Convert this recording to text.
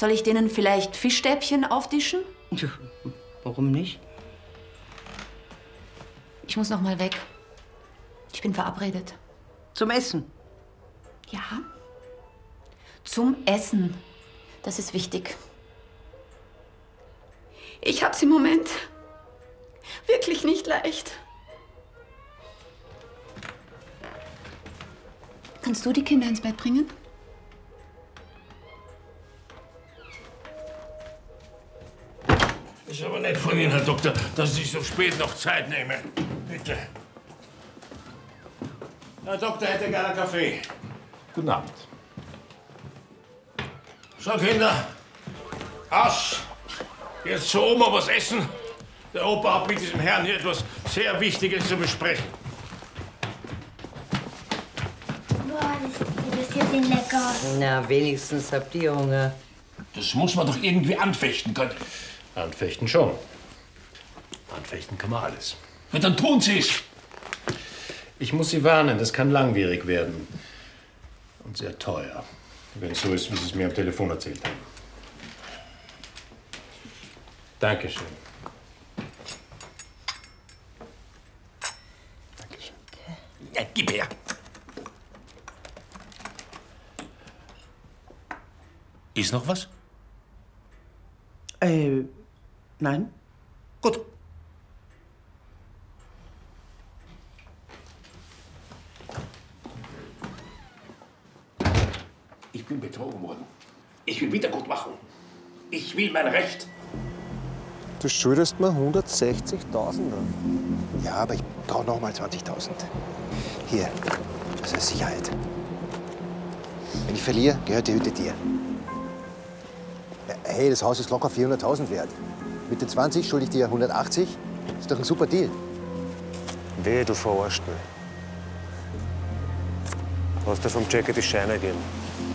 Soll ich denen vielleicht Fischstäbchen auftischen? Warum nicht? Ich muss noch mal weg. Ich bin verabredet. Zum Essen? Ja. Zum Essen. Das ist wichtig. Ich hab's im Moment wirklich nicht leicht. Kannst du die Kinder ins Bett bringen? Ist aber nett von Ihnen, Herr Doktor, dass Sie sich so spät noch Zeit nehmen. Bitte. Herr Doktor hätte gerne einen Kaffee. Guten Abend. So, Kinder. Aus. Jetzt zur Oma was essen. Der Opa hat mit diesem Herrn hier etwas sehr Wichtiges zu besprechen. Boah, das hier sind lecker. Na, wenigstens habt ihr Hunger. Das muss man doch irgendwie anfechten können. Anfechten schon. Anfechten kann man alles. Ja, dann tun Sie es. Ich muss Sie warnen, das kann langwierig werden. Und sehr teuer. Wenn es so ist, wie Sie es mir am Telefon erzählt haben. Dankeschön. Dankeschön. Ja, gib her. Ist noch was? Nein. Gut. Ich bin betrogen worden. Ich will Wiedergutmachung. Ich will mein Recht. Du schuldest mir 160.000. Ja, aber ich brauche noch mal 20.000. Hier, das ist Sicherheit. Wenn ich verliere, gehört die Hütte dir. Hey, das Haus ist locker 400.000 wert. Mit den 20 schulde ich dir 180. Ist doch ein super Deal. Wehe, du verarscht mich. Hast du vom Jackie die Scheine gegeben?